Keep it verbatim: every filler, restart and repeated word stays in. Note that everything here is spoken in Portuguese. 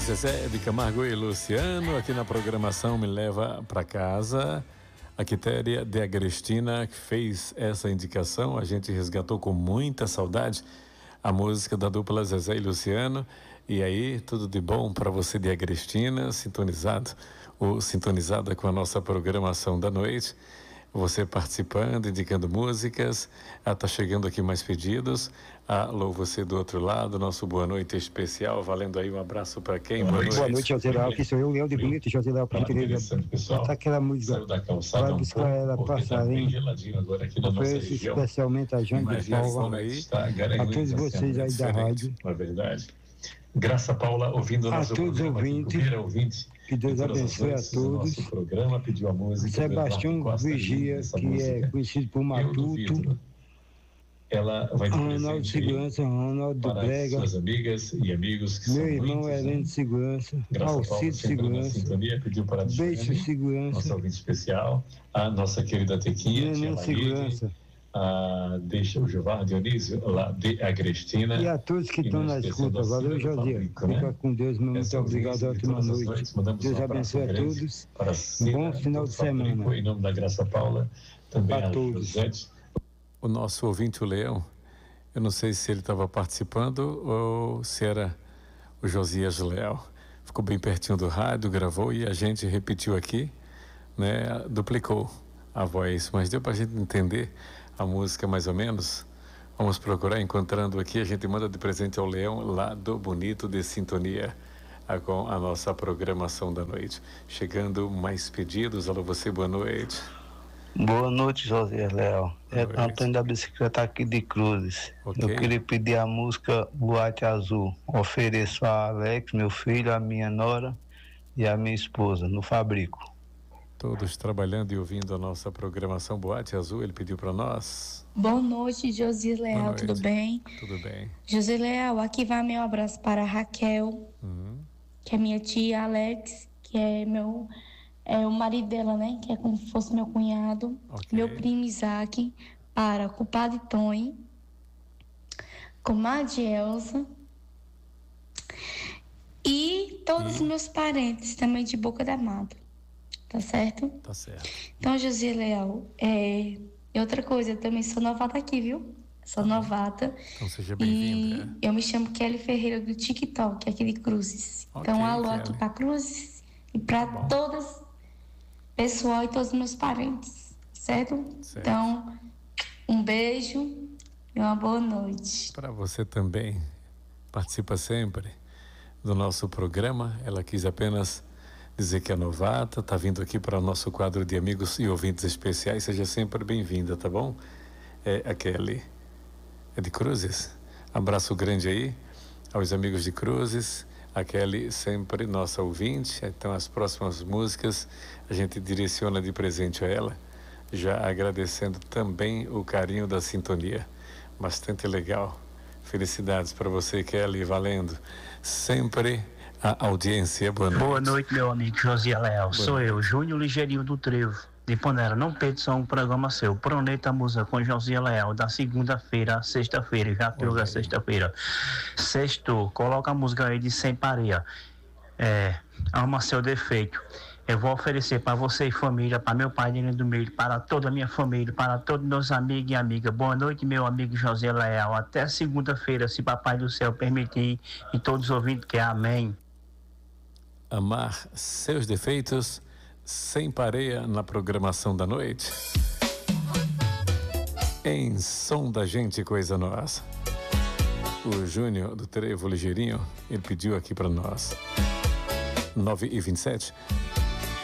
Zezé de Camargo e Luciano, aqui na programação Me Leva Pra Casa. A Quitéria de Agrestina que fez essa indicação, a gente resgatou com muita saudade a música da dupla Zezé e Luciano. E aí, tudo de bom para você de Agrestina, sintonizado ou sintonizada com a nossa programação da noite. Você participando, indicando músicas. Ah, tá chegando aqui mais pedidos. Alô, você do outro lado, nosso boa noite especial, valendo aí um abraço para quem? Boa noite, boa noite, José Leal, aqui sou eu, Leão de Bonito, José Leal, por gentileza. Tá aquela música, vai buscar ela, passarinho. Ofereço especialmente a Jane de Paula, a todos vocês aí da rádio. Na verdade. Graça Paula, ouvindo o nosso a todos programa, ouvintes, ouvinte, que Deus abençoe a todos. Programa, pediu a música Sebastião Vigia, que música, é conhecido por Matuto. Ela vai ter Ronaldo de Segurança, Ronaldo do Brega, suas amigas e amigos que meu são irmão muitos, Heleno de Segurança, Alcido de Segurança, sintonia, pediu para Beijo de Segurança, nossa ouvinte especial, a nossa querida Tequinha, Neném de Segurança, a deixa o Gilvar Dionísio lá de Agrestina e a todos que estão na escuta. Valeu, José, fica né? com Deus, meu muito obrigado, ótima noite, Deus abençoe a todos, um bom final de semana em nome da Graça Paula, também a todos. Josete. O nosso ouvinte, o Leão, eu não sei se ele estava participando ou se era o Josias Leal. Ficou bem pertinho do rádio, gravou e a gente repetiu aqui, né? Duplicou a voz, mas deu para a gente entender a música mais ou menos. Vamos procurar, encontrando aqui, a gente manda de presente ao Leão lá do Bonito de Sintonia com a nossa programação da noite. Chegando mais pedidos. Alô, você, boa noite. Boa noite, José Leal. É Antônio da Bicicleta aqui de Cruzes. Okay. Eu queria pedir a música Boate Azul. Ofereço a Alex, meu filho, a minha nora e a minha esposa, no Fabrico. Todos trabalhando e ouvindo a nossa programação Boate Azul, ele pediu para nós. Boa noite, José Leal, tudo bem? Tudo bem. José Leal, aqui vai meu abraço para a Raquel, uhum. que é minha tia, Alex, que é meu... É o marido dela, né? Que é como se fosse meu cunhado. Okay. Meu primo Isaac. Para compadre Tony. Comadre Elza. E todos os meus parentes também de Boca da Mata. Tá certo? Tá certo. Então, José Leal, é... e outra coisa, eu também sou novata aqui, viu? Sou ah, novata. Então seja bem-vinda. E eu me chamo Kelly Ferreira do TikTok, aqui de Cruzes. Okay, então, alô Kelly. Aqui pra Cruzes e pra tá todas... pessoal e todos os meus parentes, certo? certo? Então, um beijo e uma boa noite. Para você também, participa sempre do nosso programa. Ela quis apenas dizer que é novata, tá vindo aqui para o nosso quadro de amigos e ouvintes especiais. Seja sempre bem-vinda, tá bom? É a Kelly, é de Cruzes. Abraço grande aí aos amigos de Cruzes. A Kelly sempre nossa ouvinte, então as próximas músicas a gente direciona de presente a ela, já agradecendo também o carinho da sintonia, bastante legal. Felicidades para você, Kelly, valendo sempre a audiência. Boa noite. Boa noite, meu amigo José Leal, sou eu, Júnior Ligeirinho do Trevo, de Panera. Não perca só um programa seu, Proneta Música com José Leal, da segunda-feira à sexta-feira, já pegou a sexta-feira. Sexto, coloca a música aí de Sem Pareia, é, Ama Seu Defeito. Eu vou oferecer para você e família, para meu pai dentro do meio, para toda a minha família, para todos meus amigos e amigas. Boa noite, meu amigo José Leal. Até segunda-feira, se Papai do Céu permitir, e todos ouvindo que é amém. Amar seus defeitos, Sem Pareia, na programação da noite. Em Som da Gente, Coisa Nossa. O Júnior do Trevo Ligeirinho, ele pediu aqui para nós. nove e vinte e sete.